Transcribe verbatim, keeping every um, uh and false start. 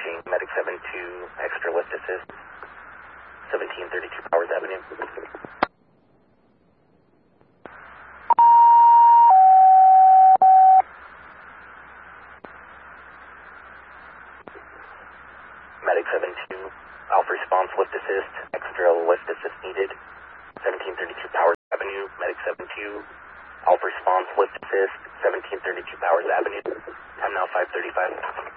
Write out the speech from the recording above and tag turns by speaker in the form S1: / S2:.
S1: approaching Medic seven two, extra lift assist, seventeen thirty-two Powers Avenue. Medic seven two, Alpha response lift assist, extra lift assist needed, seventeen thirty-two Powers Avenue, Medic seven two, Alpha response lift assist, seventeen thirty-two Powers Avenue, time now five thirty-five.